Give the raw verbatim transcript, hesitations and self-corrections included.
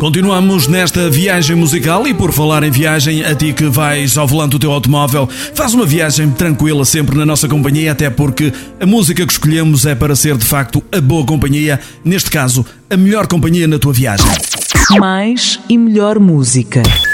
Continuamos nesta viagem musical e por falar em viagem, a ti que vais ao volante do teu automóvel, faz uma viagem tranquila sempre na nossa companhia, até porque a música que escolhemos é para ser de facto a boa companhia, neste caso, a melhor companhia na tua viagem. Mais e melhor música.